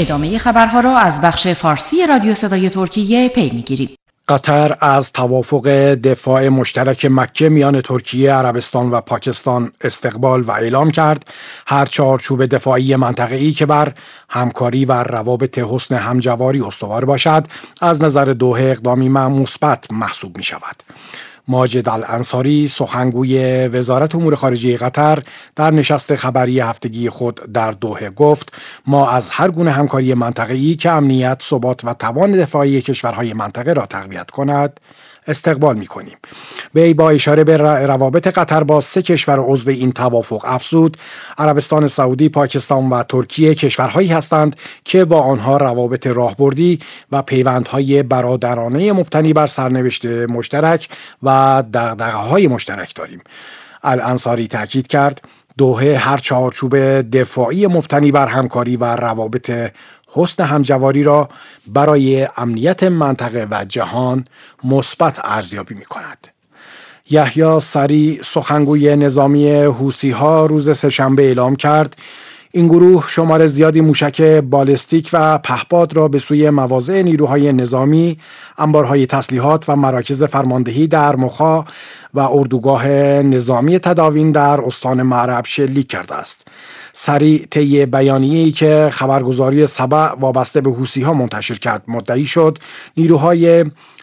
ادامه خبرها را از بخش فارسی رادیو صدای ترکیه پی می‌گیریم. قطر از توافق دفاع مشترک مکه میان ترکیه، عربستان و پاکستان استقبال و اعلام کرد. هر چارچوب دفاعی منطقه‌ای که بر همکاری و روابط حسن همجواری استوار باشد، از نظر دوحه اقدامی مثبت محسوب می شود. ماجد الانصاری، سخنگوی وزارت امور خارجه قطر، در نشست خبری هفتگی خود در دوحه گفت: ما از هر گونه همکاری منطقه‌ای که امنیت، ثبات و توان دفاعی کشورهای منطقه را تقویت کند استقبال می‌کنیم. وی با اشاره به روابط قطر با 3 کشور عضو این توافق افزود: عربستان سعودی، پاکستان و ترکیه کشورهایی هستند که با آنها روابط راهبردی و پیوندهای برادرانه مبتنی بر سرنوشت مشترک و دغدغه‌های مشترک داریم. الانصاری تاکید کرد دوحه هر چارچوب دفاعی مبتنی بر همکاری و روابط حسن همجواری را برای امنیت منطقه و جهان مثبت ارزیابی می‌کند. یحیی سری، سخنگوی نظامی حوثی‌ها، روز سه‌شنبه اعلام کرد این گروه شمار زیادی موشک بالستیک و پهپاد را به سوی مواضع نیروهای نظامی، انبارهای تسلیحات و مراکز فرماندهی در مخا و اردوگاه نظامی تداوین در استان معرب شلیک کرده است. سریع طی بیانیه‌ای که خبرگزاری سبع وابسته به حوثی‌ها منتشر کرد مدعی شد نیروهای